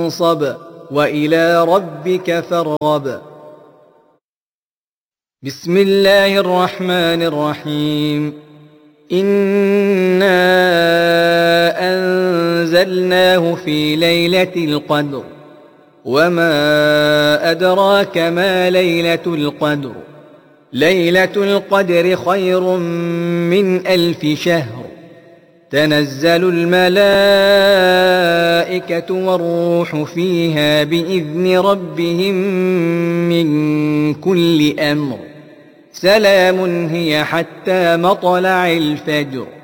فانصب وإلى ربك فارغب. بسم الله الرحمن الرحيم. إنا أنزلناه في ليلة القدر وما أدراك ما ليلة القدر. ليلة القدر خير من 1000 شهر. تنزل الملائكة والروح فيها بإذن ربهم من كل أمر. سلام هي حتى مطلع الفجر.